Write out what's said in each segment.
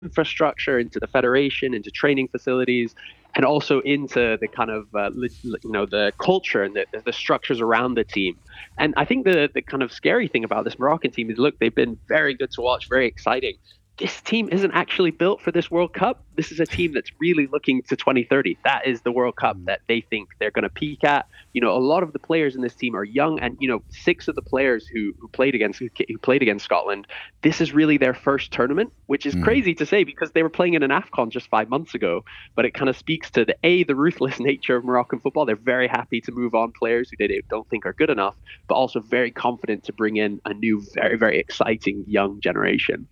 infrastructure, into the federation, into training facilities, and also into the kind of the culture and the structures around the team. And I think the kind of scary thing about this Moroccan team is, look, they've been very good to watch, very exciting. This team isn't actually built for this World Cup. This is a team that's really looking to 2030. That is the World Cup that they think they're going to peak at. A lot of the players in this team are young, and 6 of the players who played against Scotland, this is really their first tournament, which is crazy to say because they were playing in an AFCON just 5 months ago. But it kind of speaks to the ruthless nature of Moroccan football. They're very happy to move on players who they don't think are good enough, but also very confident to bring in a new, very, very exciting young generation.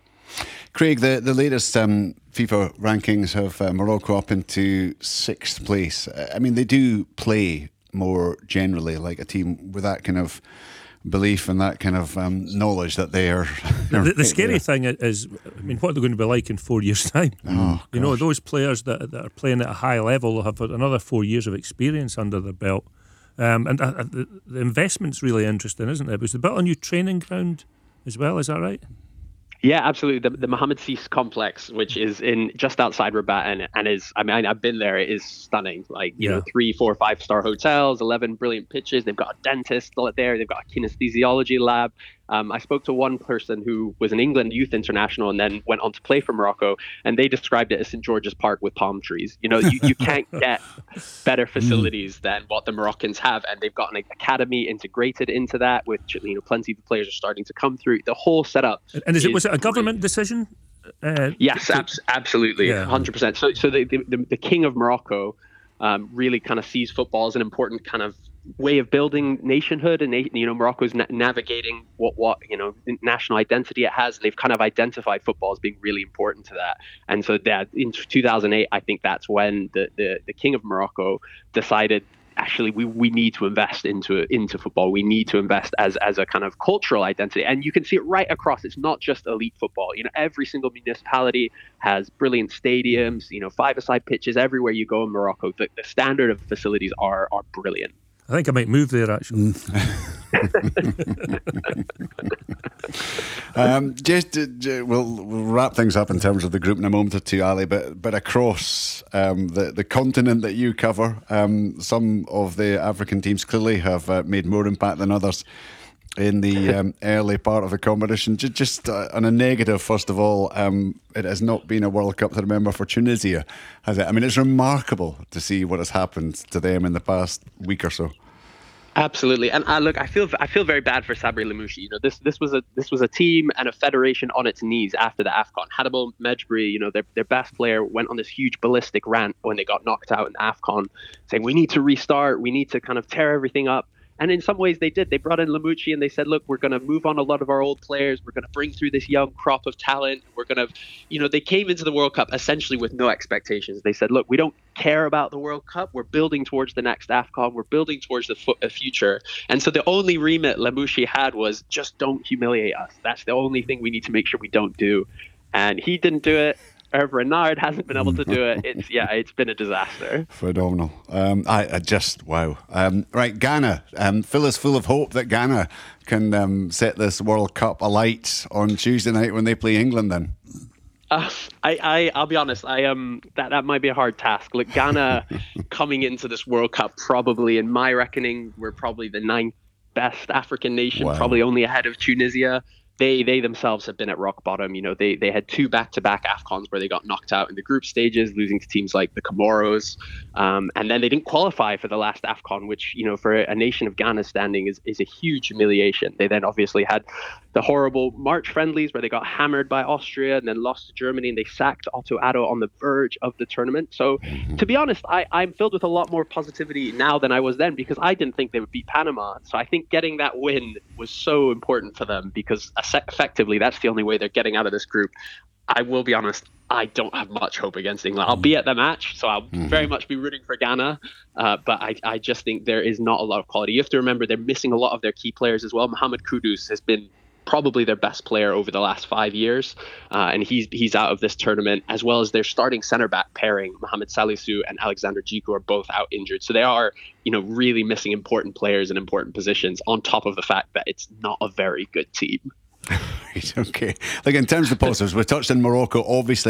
Craig, the latest FIFA rankings have Morocco up into 6th place. I mean, they do play more generally like a team with that kind of belief and that kind of knowledge that they are. The scary thing is, I mean, what are they going to be like in 4 years' time? Those players that are playing at a high level will have another 4 years of experience under their belt. And the investment's really interesting, isn't it? Because they built a new training ground as well, is that right? Yeah, absolutely. The Mohamed VI complex, which is in just outside Rabat, and is, I mean, I've been there. It is stunning. Like, 3, 4, 5-star hotels, 11 brilliant pitches. They've got a dentist there. They've got a kinesiology lab. I spoke to one person who was an England youth international and then went on to play for Morocco, and they described it as St. George's Park with palm trees. You can't get better facilities than what the Moroccans have, and they've got an academy integrated into that, which plenty of the players are starting to come through. The whole setup. And was it a government decision? Yes, absolutely, 100%. So the King of Morocco really kind of sees football as an important kind of way of building nationhood, and Morocco's navigating what national identity it has. They've kind of identified football as being really important to that, and so that in 2008, I think that's when the King of Morocco decided, actually, we need to invest into football. We need to invest as a kind of cultural identity, and you can see it right across. It's not just elite football. Every single municipality has brilliant stadiums. 5-a-side pitches everywhere you go in Morocco. The standard of facilities are brilliant. I think I might move there, actually. We'll wrap things up in terms of the group in a moment or two, Ali, but across the continent that you cover, some of the African teams clearly have made more impact than others in the early part of the competition. Just on a negative, first of all, it has not been a World Cup to remember for Tunisia, has it? I mean, it's remarkable to see what has happened to them in the past week or so. Absolutely, and look, I feel very bad for Sabri Lamouchi. This was a team and a federation on its knees after the AFCON. Hadabel Mejbri, their best player, went on this huge ballistic rant when they got knocked out in the AFCON, saying we need to restart, we need to kind of tear everything up. And in some ways they did. They brought in Lamouchi and they said, look, we're going to move on a lot of our old players. We're going to bring through this young crop of talent. We're going to, they came into the World Cup essentially with no expectations. They said, look, we don't care about the World Cup. We're building towards the next AFCON. We're building towards the future. And so the only remit Lamouchi had was just don't humiliate us. That's the only thing we need to make sure we don't do. And he didn't do it. Hervé Renard hasn't been able to do it. It's been a disaster. Phenomenal. I just wow. Right, Ghana. Phil is full of hope that Ghana can set this World Cup alight on Tuesday night when they play England. Then I'll be honest. That might be a hard task. Look, Ghana coming into this World Cup, probably in my reckoning, we're probably the 9th best African nation, probably only ahead of Tunisia. They themselves have been at rock bottom. They had 2 back-to-back AFCONs where they got knocked out in the group stages, losing to teams like the Comoros. And then they didn't qualify for the last AFCON, which, for a nation of Ghana's standing is a huge humiliation. They then obviously had the horrible March friendlies where they got hammered by Austria and then lost to Germany, and they sacked Otto Addo on the verge of the tournament. So to be honest, I'm filled with a lot more positivity now than I was then, because I didn't think they would beat Panama. So I think getting that win was so important for them, because effectively that's the only way they're getting out of this group. I will be honest, I don't have much hope against England. I'll be at the match, so I'll very much be rooting for Ghana, but I just think there is not a lot of quality. You have to remember they're missing a lot of their key players as well. Mohamed Kudus has been probably their best player over the last 5 years, and he's out of this tournament, as well as their starting center back pairing, Mohamed Salisu and Alexander Djiku, are both out injured. So they are, really missing important players in important positions, on top of the fact that it's not a very good team. Right, okay. Like, in terms of the positives, we touched on Morocco, obviously.